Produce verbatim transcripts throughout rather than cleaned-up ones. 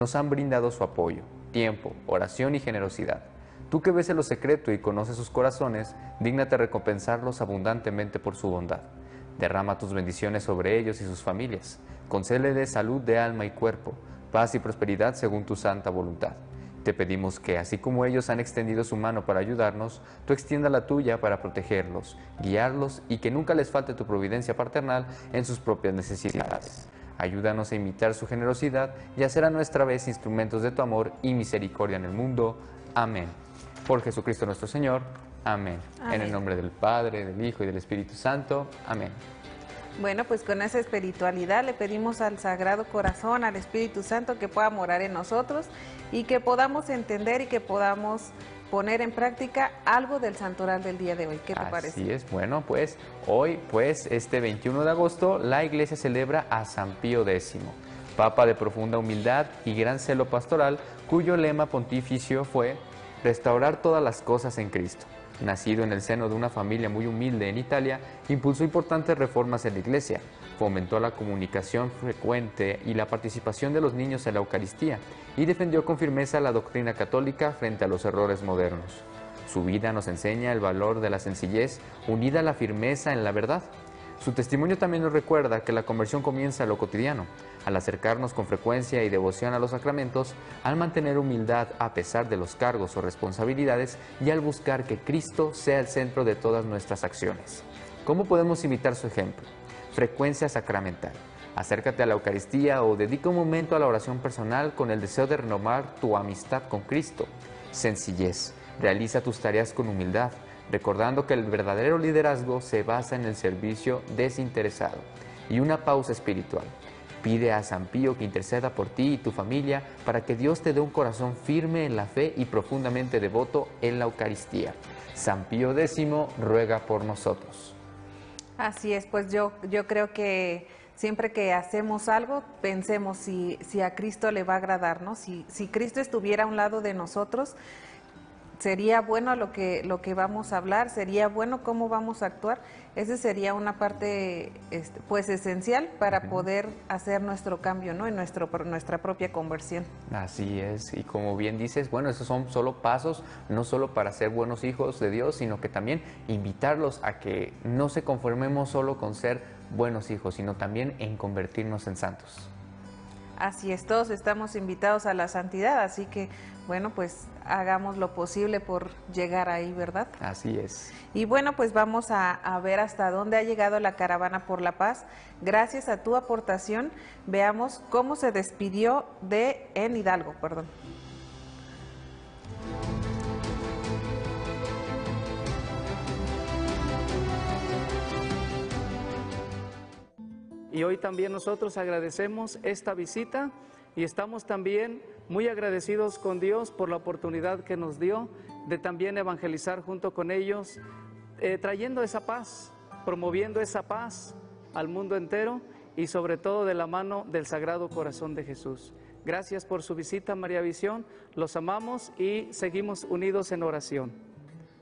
nos han brindado su apoyo, tiempo, oración y generosidad. Tú que ves en lo secreto y conoces sus corazones, dígnate recompensarlos abundantemente por su bondad. Derrama tus bendiciones sobre ellos y sus familias. Concédeles salud de alma y cuerpo, paz y prosperidad según tu santa voluntad. Te pedimos que, así como ellos han extendido su mano para ayudarnos, tú extienda la tuya para protegerlos, guiarlos y que nunca les falte tu providencia paternal en sus propias necesidades. Ayúdanos a imitar su generosidad y a ser a nuestra vez instrumentos de tu amor y misericordia en el mundo. Amén. Por Jesucristo nuestro Señor. Amén. Amén. En el nombre del Padre, del Hijo y del Espíritu Santo. Amén. Bueno, pues con esa espiritualidad le pedimos al Sagrado Corazón, al Espíritu Santo, que pueda morar en nosotros y que podamos entender y que podamos poner en práctica algo del santoral del día de hoy. ¿Qué te Así parece? Así es. Bueno, pues hoy, pues este veintiuno de agosto, la Iglesia celebra a San Pío décimo, Papa de profunda humildad y gran celo pastoral, cuyo lema pontificio fue restaurar todas las cosas en Cristo. Nacido en el seno de una familia muy humilde en Italia, impulsó importantes reformas en la Iglesia, fomentó la comunicación frecuente y la participación de los niños en la Eucaristía y defendió con firmeza la doctrina católica frente a los errores modernos. Su vida nos enseña el valor de la sencillez unida a la firmeza en la verdad. Su testimonio también nos recuerda que la conversión comienza en lo cotidiano, al acercarnos con frecuencia y devoción a los sacramentos, al mantener humildad a pesar de los cargos o responsabilidades y al buscar que Cristo sea el centro de todas nuestras acciones. ¿Cómo podemos imitar su ejemplo? Frecuencia sacramental. Acércate a la Eucaristía o dedica un momento a la oración personal con el deseo de renovar tu amistad con Cristo. Sencillez. Realiza tus tareas con humildad, recordando que el verdadero liderazgo se basa en el servicio desinteresado. Y una pausa espiritual. Pide a San Pío que interceda por ti y tu familia para que Dios te dé un corazón firme en la fe y profundamente devoto en la Eucaristía. San Pío décimo ruega por nosotros. Así es, pues yo, yo creo que siempre que hacemos algo, pensemos si, si a Cristo le va a agradar, ¿no? Si, si Cristo estuviera a un lado de nosotros, sería bueno lo que, lo que vamos a hablar, sería bueno cómo vamos a actuar. Esa sería una parte este, pues esencial para poder hacer nuestro cambio, ¿no? En nuestro, nuestra propia conversión. Así es, y como bien dices, bueno, esos son solo pasos, no solo para ser buenos hijos de Dios, sino que también invitarlos a que no se conformemos solo con ser buenos hijos, sino también en convertirnos en santos. Así es, todos estamos invitados a la santidad, así que, bueno, pues hagamos lo posible por llegar ahí, ¿verdad? Así es. Y bueno, pues vamos a, a ver hasta dónde ha llegado la Caravana por la Paz. Gracias a tu aportación, veamos cómo se despidió de en Hidalgo, perdón. Y hoy también nosotros agradecemos esta visita y estamos también muy agradecidos con Dios por la oportunidad que nos dio de también evangelizar junto con ellos, eh, trayendo esa paz, promoviendo esa paz al mundo entero y sobre todo de la mano del Sagrado Corazón de Jesús. Gracias por su visita, María Visión, los amamos y seguimos unidos en oración.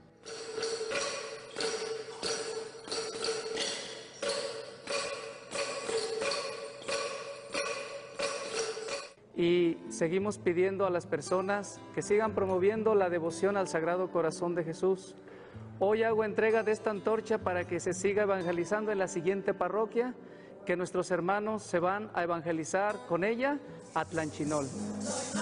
Y seguimos pidiendo a las personas que sigan promoviendo la devoción al Sagrado Corazón de Jesús. Hoy hago entrega de esta antorcha para que se siga evangelizando en la siguiente parroquia, que nuestros hermanos se van a evangelizar con ella a Tlanchinol.